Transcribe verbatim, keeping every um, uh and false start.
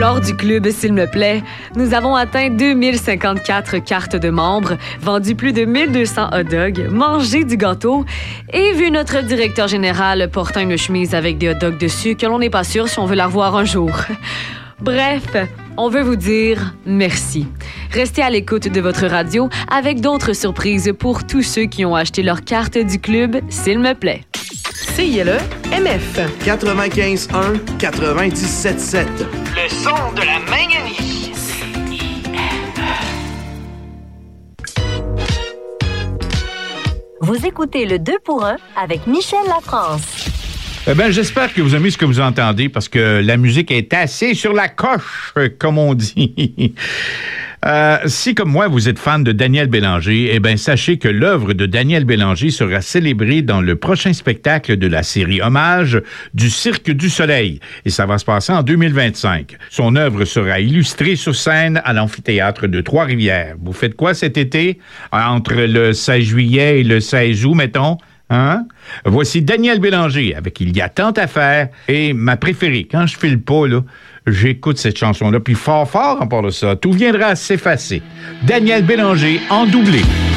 Lors du club S'il me plaît, nous avons atteint deux mille cinquante-quatre cartes de membres, vendu plus de mille deux cents hot dogs, mangé du gâteau et vu notre directeur général portant une chemise avec des hot dogs dessus que l'on n'est pas sûr si on veut la revoir un jour. Bref, on veut vous dire merci. Restez à l'écoute de votre radio avec d'autres surprises pour tous ceux qui ont acheté leur carte du club S'il me plaît. C I L E M F quatre-vingt-quinze un quatre-vingt-dix-sept sept. Le son de la Magnanie. Vous écoutez le deux pour un avec Michel Lafrance. Eh bien, j'espère que vous aimez ce que vous entendez parce que la musique est assez sur la coche, comme on dit. Euh, si, comme moi, vous êtes fan de Daniel Bélanger, eh bien, sachez que l'œuvre de Daniel Bélanger sera célébrée dans le prochain spectacle de la série Hommage du Cirque du Soleil. Et ça va se passer en deux mille vingt-cinq. Son œuvre sera illustrée sur scène à l'amphithéâtre de Trois-Rivières. Vous faites quoi cet été? Entre le seize juillet et le seize août, mettons? Hein? Voici Daniel Bélanger avec Il y a tant à faire et ma préférée. Quand je file pas, là, j'écoute cette chanson-là, puis fort fort en part de ça. Tout viendra à s'effacer. Daniel Bélanger en doublé.